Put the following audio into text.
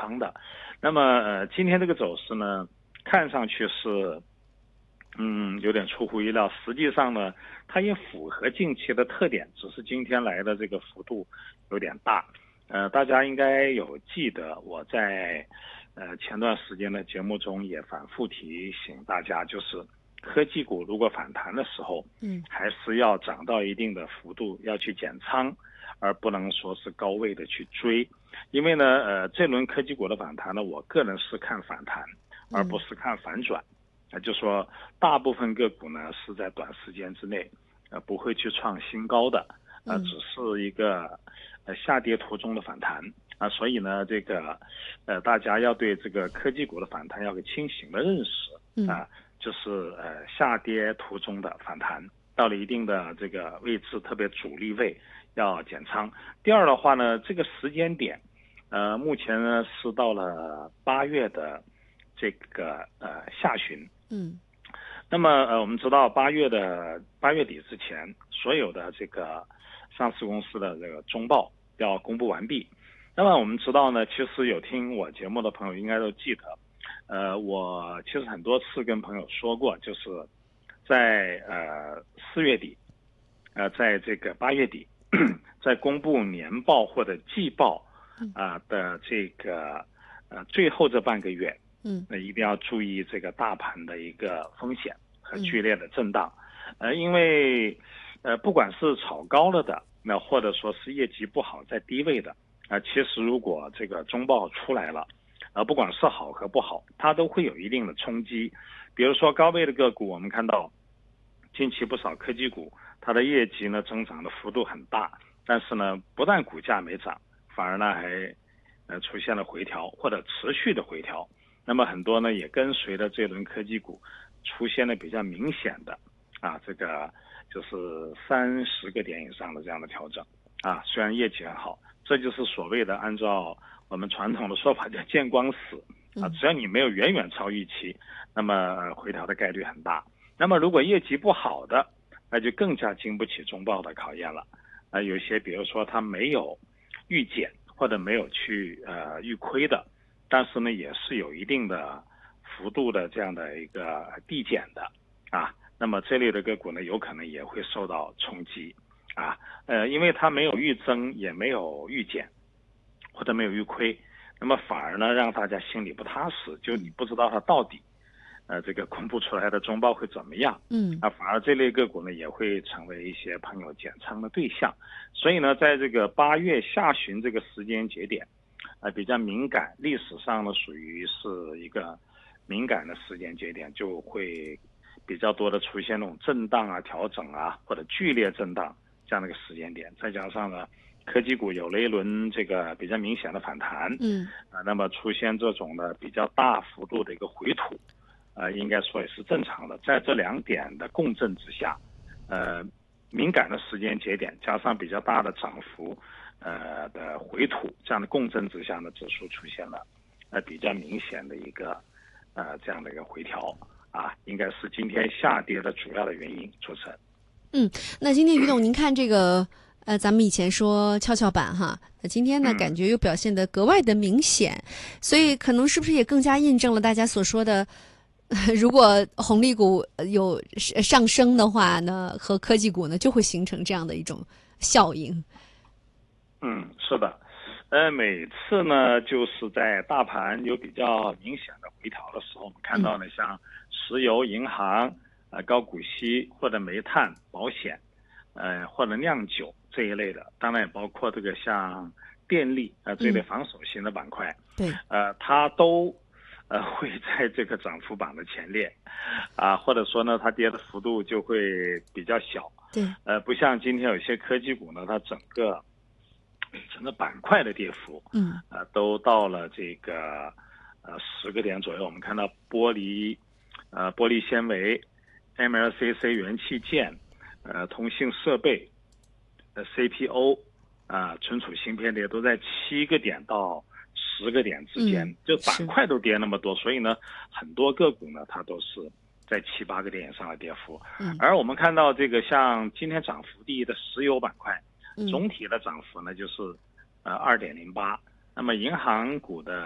仓的。那么今天这个走势呢，看上去是有点出乎意料，实际上呢，它也符合近期的特点，只是今天来的这个幅度有点大。大家应该有记得我在前段时间的节目中也反复提醒大家，就是科技股如果反弹的时候，还是要涨到一定的幅度要去减仓，而不能说是高位的去追。因为呢，这轮科技股的反弹呢，我个人是看反弹，而不是看反转。就说大部分个股呢是在短时间之内，不会去创新高的，只是一个下跌途中的反弹啊。所以呢，这个大家要对这个科技股的反弹要有清醒的认识啊，就是下跌途中的反弹，到了一定的这个位置，特别主力位要减仓。第二的话呢，这个时间点，目前呢是到了8月的这个下旬。那么我们知道8月底之前，所有的这个上市公司的这个中报要公布完毕。那么我们知道呢，其实有听我节目的朋友应该都记得，我其实很多次跟朋友说过，就是在4月底，在这个8月底，在公布年报或者季报的这个最后这半个月。那一定要注意这个大盘的一个风险和剧烈的震荡，因为不管是炒高了的，那或者说是业绩不好在低位的，其实如果这个中报出来了，不管是好和不好，它都会有一定的冲击。比如说高位的个股，我们看到近期不少科技股，它的业绩呢增长的幅度很大，但是呢，不但股价没涨，反而呢还出现了回调或者持续的回调。那么很多呢也跟随着这轮科技股出现了比较明显的这个就是30个点以上的这样的调整虽然业绩很好，这就是所谓的按照我们传统的说法叫见光死只要你没有远远超预期，那么回调的概率很大。那么如果业绩不好的，那就更加经不起中报的考验了。有些比如说它没有预减或者没有去预亏的，但是呢，也是有一定的幅度的这样的一个递减的那么这类的个股呢，有可能也会受到冲击因为它没有预增，也没有预减，或者没有预亏，那么反而呢，让大家心里不踏实，就你不知道它到底这个公布出来的中报会怎么样反而这类个股呢，也会成为一些朋友减仓的对象。所以呢，在这个8月下旬这个时间节点。比较敏感，历史上呢属于是一个敏感的时间节点，就会比较多的出现那种震荡调整或者剧烈震荡这样的一个时间点。再加上呢，科技股有了一轮这个比较明显的反弹，那么出现这种的比较大幅度的一个回吐，应该说也是正常的。在这两点的共振之下，敏感的时间节点加上比较大的涨幅。的回吐这样的共振之下呢，指数出现了比较明显的一个这样的一个回调应该是今天下跌的主要的原因。主持人， 那今天于董您看这个咱们以前说跷跷板那今天呢感觉又表现得格外的明显，所以可能是不是也更加印证了大家所说的如果红利股有上升的话呢，和科技股呢就会形成这样的一种效应。 是的，每次呢，就是在大盘有比较明显的回调的时候，我们看到呢，像石油、银行、高股息或者煤炭、保险，或者酿酒这一类的，当然也包括这个像电力这类防守型的板块， 对， 它都会在这个涨幅榜的前列，或者说呢，它跌的幅度就会比较小， 对， 不像今天有些科技股呢，它整个板块的跌幅，都到了这个10个点左右。我们看到玻璃纤维、MLCC 元器件、通信设备、CPO 存储芯片这都在7个点到10个点之间，就板块都跌那么多，所以呢，很多个股呢，它都是在7、8个点以上的跌幅。而我们看到这个像今天涨幅第一的石油板块。总体的涨幅呢就是2.08%，那么银行股的